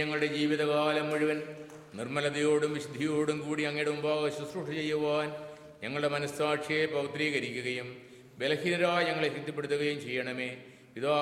ഞങ്ങളുടെ ജീവിതകാലം മുഴുവൻ നിർമ്മലതയോടും വിശുദ്ധിയോടും കൂടി അങ്ങയുടെ മുമ്പാകെ ശുശ്രൂഷ ചെയ്യുവാൻ ഞങ്ങളുടെ മനസ്സാക്ഷിയെ പൗത്രീകരിക്കുകയും ബലഹീനരായ ഞങ്ങളെ ശക്തിപ്പെടുത്തുകയും ചെയ്യണമേ.